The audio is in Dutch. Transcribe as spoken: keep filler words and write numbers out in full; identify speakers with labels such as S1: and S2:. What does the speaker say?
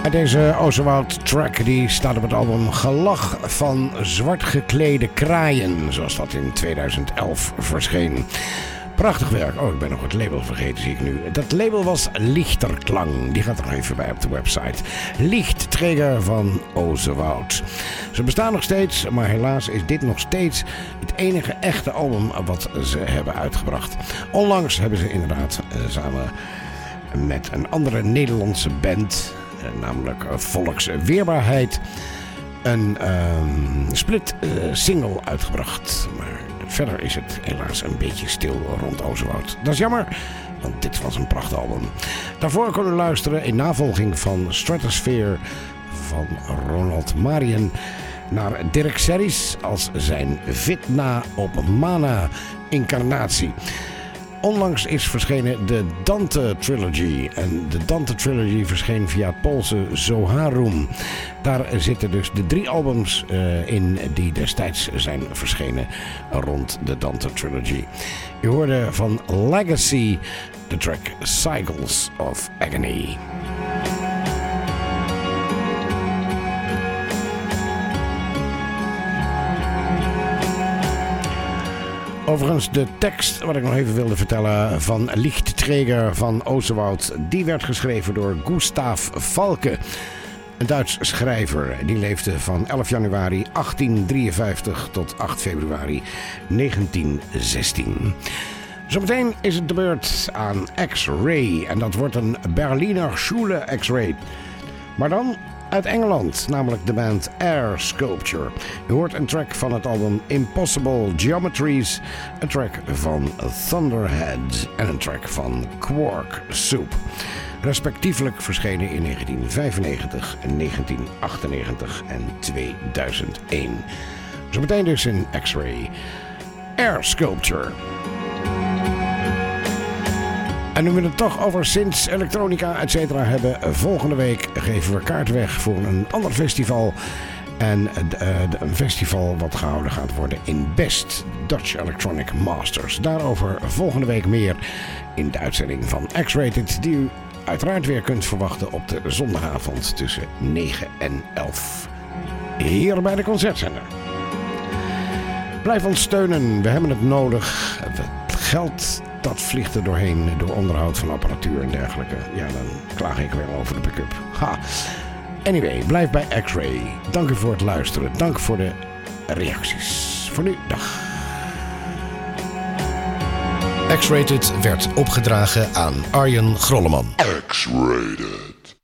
S1: Deze Ozenwoud track die staat op het album Gelach van zwart geklede kraaien, zoals dat in tweeduizend elf verscheen. Prachtig werk. Oh, ik ben nog het label vergeten, zie ik nu. Dat label was Lichterklang. Die gaat er nog even bij op de website. Lichtträger van Ozenwoud. Ze bestaan nog steeds, maar helaas is dit nog steeds het enige echte album wat ze hebben uitgebracht. Onlangs hebben ze inderdaad uh, samen met een andere Nederlandse band, uh, namelijk uh, Volksweerbaarheid, een uh, split uh, single uitgebracht. Maar verder is het helaas een beetje stil rond Ozenwoud. Dat is jammer, want dit was een prachtalbum. Daarvoor kon u luisteren in navolging van Stratosphere van Ronald Marien naar Dirk Serries als zijn Vitna op Mana incarnatie. Onlangs is verschenen de Dante Trilogy. En de Dante Trilogy verscheen via het Poolse Zoharum. Daar zitten dus de drie albums uh, in die destijds zijn verschenen rond de Dante Trilogy. U hoorde van Legacy de track Cycles of Agony. Overigens, de tekst wat ik nog even wilde vertellen van Lichtträger van Ozenwoud, die werd geschreven door Gustav Falke, een Duits schrijver. Die leefde van elf januari achttien drieënvijftig tot acht februari negentien zestien. Zometeen is het de beurt aan X-Ray en dat wordt een Berliner Schule X-Ray. Maar dan uit Engeland, namelijk de band Air Sculpture. U hoort een track van het album Impossible Geometries, een track van Thunderhead en een track van Quark Soup. Respectievelijk verschenen in negentien vijfennegentig, negentien achtennegentig en tweeduizend één. Zometeen dus in X-Ray. Air Sculpture. En nu we het toch over synths, elektronica, et cetera hebben, volgende week geven we kaart weg voor een ander festival. En uh, een festival wat gehouden gaat worden in Best, Dutch Electronic Masters. Daarover volgende week meer in de uitzending van X-Rated, die u uiteraard weer kunt verwachten op de zondagavond tussen negen en elf. Hier bij de Concertzender. Blijf ons steunen, we hebben het nodig. Het geld, dat vliegt er doorheen door onderhoud van apparatuur en dergelijke. Ja, dan klaag ik weer over de pick-up. Ha. Anyway, blijf bij X-Ray. Dank u voor het luisteren. Dank voor de reacties. Voor nu, dag.
S2: X-Rated werd opgedragen aan Arjen Grolleman.
S3: X-Rated.